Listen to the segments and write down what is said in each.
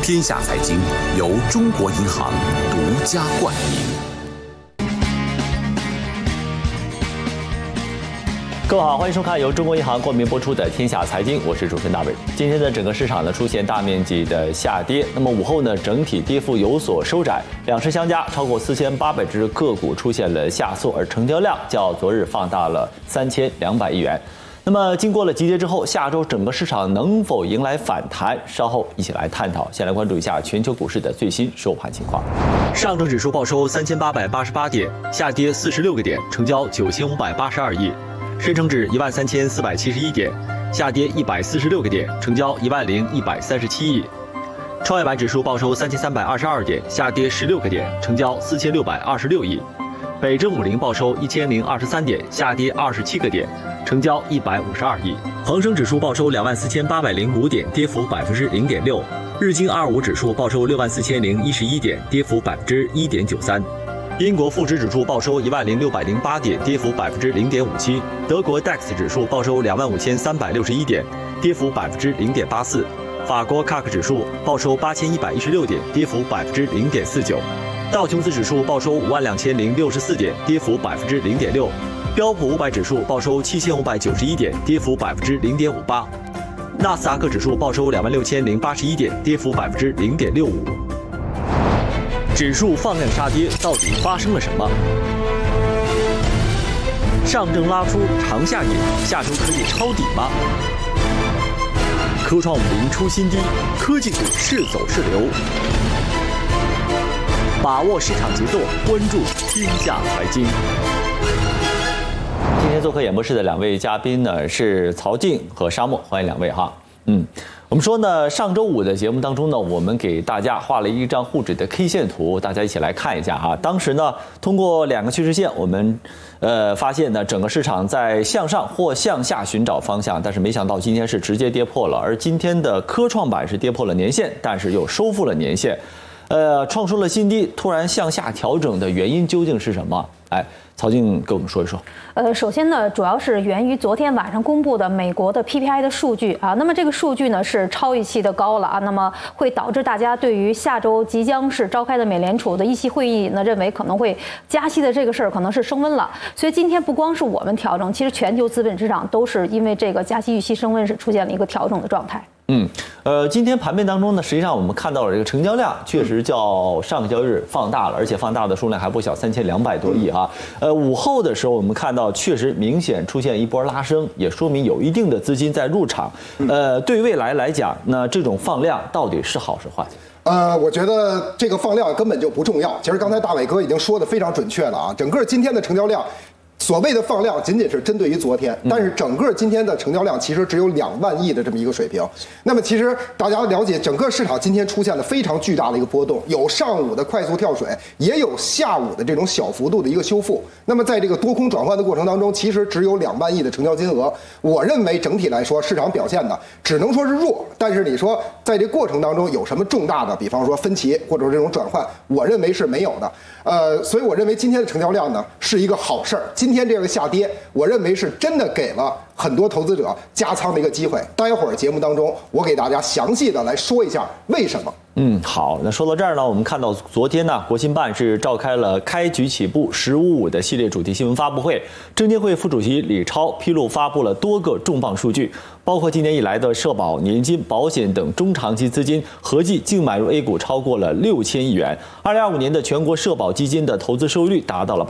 天下财经由中国银行独家冠名。 各位好，欢迎收看由中国银行冠名播出的《天下财经》，我是主持人大伟。今天的整个市场呢出现大面积的下跌，那么午后呢整体跌幅有所收窄，两市相加，超过4800只个股出现了下挫，而成交量较昨日放大了3200亿元。那么经过了急跌之后，下周整个市场能否迎来反弹？稍后一起来探讨。先来关注一下全球股市的最新收盘情况。上证指数报收3888点，下跌46个点，成交9582亿。深成指13471点，下跌146个点，成交10137亿。创业板指数报收3322点，下跌16个点，成交4626亿。北证50报收1023点，下跌27个点，成交152亿。恒生指数报收24805点，跌幅0.6%。日经25指数报收64011点，跌幅1.93%。英国富时指数报收10608点，跌幅0.57%。德国 DAX 指数报收25361点，跌幅0.84%。法国 CAC 指数报收8116点，跌幅0.49%。道琼斯指数报收52064点，跌幅0.6%。标普500指数报收7591点，跌幅0.58%。纳斯达克指数报收26081点，跌幅0.65%。指数放量杀跌，到底发生了什么？上证拉出长下影，下周可以抄底吗？科创50出新低，科技股是走是留？把握市场节奏，关注天下财经。今天做客演播室的两位嘉宾呢是曹静和沙漠，欢迎两位哈。我们说呢，上周五的节目当中呢，我们给大家画了一张沪指的 K 线图，大家一起来看一下哈。当时呢，通过两个趋势线，我们发现呢，整个市场在向上或向下寻找方向，但是没想到今天是直接跌破了，而今天的科创板是跌破了年线，但是又收复了年线，创出了新低，突然向下调整的原因究竟是什么？曹静跟我们说一说。 首先呢，主要是源于昨天晚上公布的美国的 PPI 的数据啊。那么这个数据呢是超预期的高了啊，那么会导致大家对于下周即将是召开的美联储的议息会议呢，认为可能会加息的这个事儿可能是升温了。所以今天不光是我们调整，其实全球资本市场都是因为这个加息预期升温是出现了一个调整的状态。 今天盘面当中呢，实际上我们看到了这个成交量确实较上个交易日放大了，而且放大的数量还不小，3200多亿啊。午后的时候我们看到确实明显出现一波拉升，也说明有一定的资金在入场。对未来来讲，那这种放量到底是好是坏？ 我觉得这个放量根本就不重要。其实刚才大伟哥已经说得非常准确了啊，整个今天的成交量。所谓的放量仅仅是针对于昨天，但是整个今天的成交量其实只有2万亿的这么一个水平。那么其实大家了解，整个市场今天出现了非常巨大的一个波动，有上午的快速跳水，也有下午的这种小幅度的一个修复。那么在这个多空转换的过程当中，其实只有2万亿的成交金额。我认为整体来说，市场表现呢只能说是弱，但是你说在这过程当中有什么重大的，比方说分歧或者这种转换，我认为是没有的。所以我认为今天的成交量呢是一个好事儿。今天这个下跌，我认为是真的给了很多投资者加仓的一个机会。待会儿节目当中，我给大家详细的来说一下为什么。 好，那说到这儿呢，我们看到昨天呢，国新办是召开了开局起步1055的系列主题新闻发布会，证监会副主席李超披露发布了多个重磅数据，包括今年以来的社保、年金、保险等中长期资金合计净买入 A 股超过了6000亿元，2025年的全国社保基金的投资收益率达到了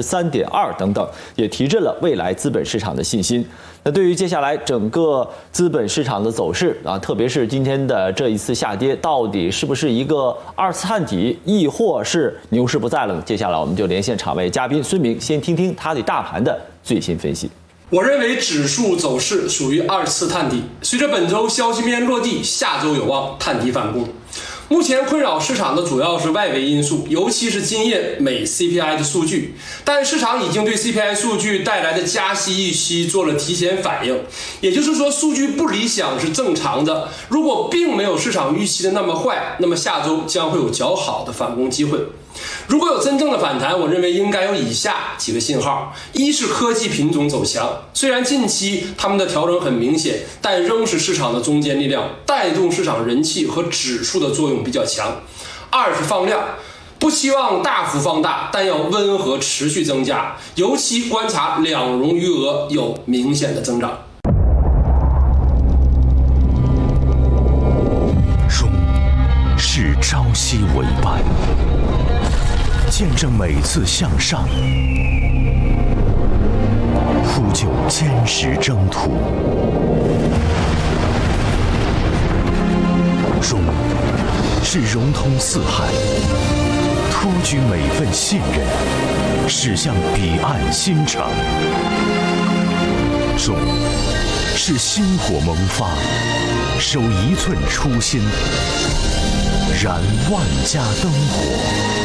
13.2%等等，也提振了未来资本市场的信心。那对于接下来整个资本市场的走势啊，特别是今天的这一次下跌，到底是不是一个二次探底，亦或是牛市不在了呢？接下来我们就连线场外嘉宾孙明，先听听他对大盘的最新分析。 我认为指数走势属于二次探底，随着本周消息面落地，下周有望探底反攻。目前困扰市场的主要是外围因素，尤其是今夜美 CPI 的数据，但市场已经对 CPI 数据带来的加息预期做了提前反应，也就是说数据不理想是正常的，如果并没有市场预期的那么坏，那么下周将会有较好的反攻机会。 如果有真正的反弹，我认为应该有以下几个信号：一是科技品种走强，虽然近期他们的调整很明显，但仍是市场的中坚力量，带动市场人气和指数的作用比较强。二是放量，不期望大幅放大，但要温和持续增加，尤其观察两融余额有明显的增长。 融是朝夕为伴，见证每次向上，呼救坚实征途。融是融通四海，托举每份信任，驶向彼岸新城。融是薪火萌发，守一寸初心，燃万家灯火。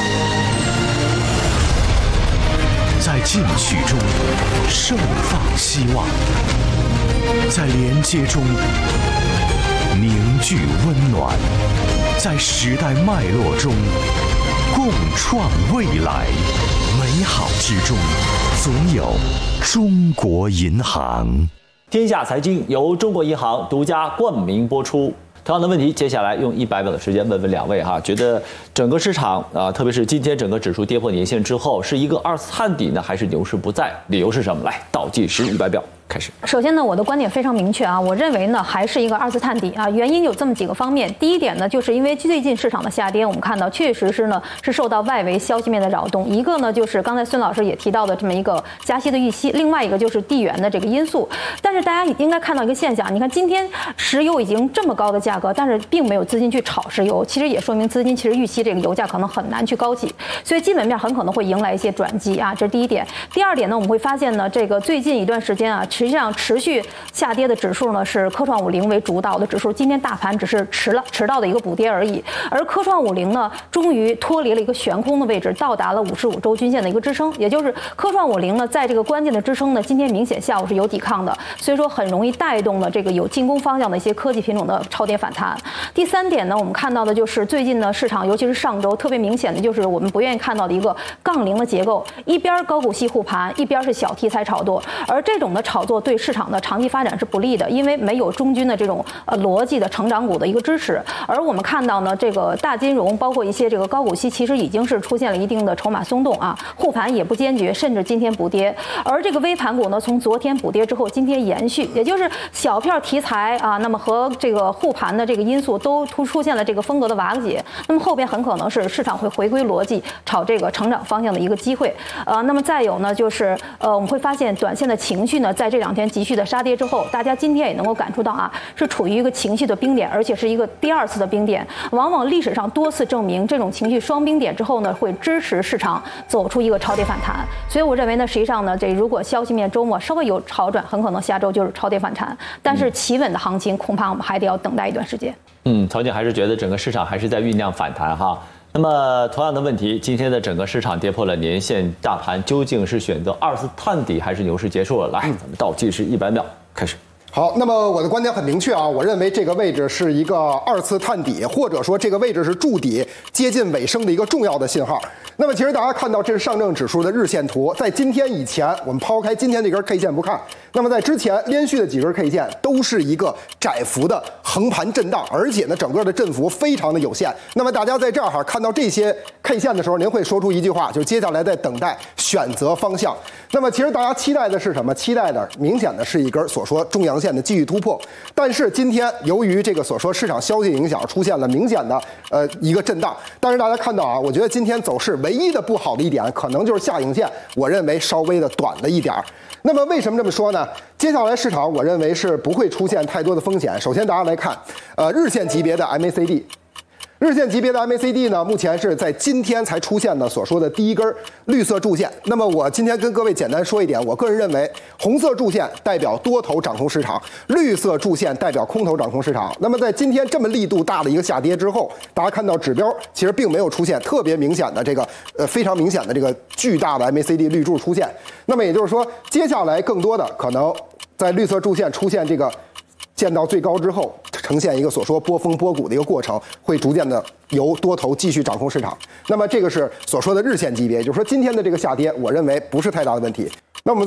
在进取中盛放希望，在连接中凝聚温暖，在时代脉络中共创未来。美好之中总有中国银行。 天下财经由中国银行独家冠名播出。同样的问题，接下来用100秒的时间问问两位哈，觉得整个市场特别是今天整个指数跌破年线之后，是一个二次探底呢，还是牛市不在？理由是什么？来，倒计时100秒。开始。 首先呢，我的观点非常明确啊，我认为呢还是一个二次探底啊，原因有这么几个方面。第一点呢，就是因为最近市场的下跌，我们看到确实是呢是受到外围消息面的扰动。一个呢就是刚才孙老师也提到的这么一个加息的预期，另外一个就是地缘的这个因素。但是大家应该看到一个现象，你看今天石油已经这么高的价格，但是并没有资金去炒石油，其实也说明资金其实预期这个油价可能很难去高起，所以基本面很可能会迎来一些转机啊，这是第一点。第二点呢，我们会发现呢，这个最近一段时间啊，实际上持续下跌的指数呢是科创50为主导的指数，今天大盘只是迟到的一个补跌而已，而科创50呢终于脱离了一个悬空的位置，到达了55周均线的一个支撑，也就是科创50呢在这个关键的支撑呢，今天明显下午是有抵抗的，所以说很容易带动了这个有进攻方向的一些科技品种的超跌反弹。第三点呢，我们看到的就是最近呢市场，尤其是上周特别明显的就是我们不愿意看到的一个杠铃的结构，一边高股息护盘，一边是小题材炒作，而这种的炒作对市场的长期发展是不利的，因为没有中军的这种逻辑的成长股的一个支持。而我们看到呢，这个大金融包括一些这个高股息，其实已经是出现了一定的筹码松动啊，护盘也不坚决，甚至今天补跌。而这个微盘股呢，从昨天补跌之后，今天延续，也就是小票题材啊，那么和这个护盘的这个因素都出现了这个风格的瓦解，那么后边很可能是市场会回归逻辑，炒这个成长方向的一个机会。那么再有呢，就是我们会发现短线的情绪呢，在这2天急剧的杀跌之后，大家今天也能够感触到啊，是处于一个情绪的冰点，而且是一个第2次的冰点。往往历史上多次证明，这种情绪双冰点之后呢，会支持市场走出一个超跌反弹。所以我认为呢，实际上呢，这如果消息面周末稍微有好转，很可能下周就是超跌反弹。但是企稳的行情，恐怕我们还得要等待一段时间。 曹姐还是觉得整个市场还是在酝酿反弹哈。那么同样的问题，今天的整个市场跌破了年线，大盘究竟是选择2次探底还是牛市结束了？来，咱们倒计时100秒，开始。 好，那么我的观点很明确啊，我认为这个位置是一个2次探底，或者说这个位置是筑底接近尾声的一个重要的信号。那么其实大家看到这是上证指数的日线图，在今天以前，我们抛开今天这根 K 线不看，那么在之前连续的几根 K 线都是一个窄幅的横盘震荡，而且呢整个的振幅非常的有限。那么大家在这儿看到这些 K 线的时候，您会说出一句话，就是接下来在等待选择方向。那么其实大家期待的是什么？期待的明显的是一根所说中阳线的继续突破。但是今天由于这个所说市场消息影响，出现了明显的一个震荡。但是大家看到啊，我觉得今天走势唯一的不好的一点，可能就是下影线，我认为稍微的短了一点。那么为什么这么说呢？接下来市场我认为是不会出现太多的风险。首先大家来看，日线级别的 MACD。日线级别的 MACD 呢，目前是在今天才出现的所说的第一根绿色柱线。那么我今天跟各位简单说一点，我个人认为，红色柱线代表多头掌控市场，绿色柱线代表空头掌控市场。那么在今天这么力度大的一个下跌之后，大家看到指标其实并没有出现特别明显的这个非常明显的这个巨大的 MACD 绿柱出现。那么也就是说，接下来更多的可能在绿色柱线出现这个见到最高之后呈现一个所说波峰波谷的一个过程，会逐渐的由多头继续掌控市场。那么这个是所说的日线级别，也就是说今天的这个下跌，我认为不是太大的问题。那我们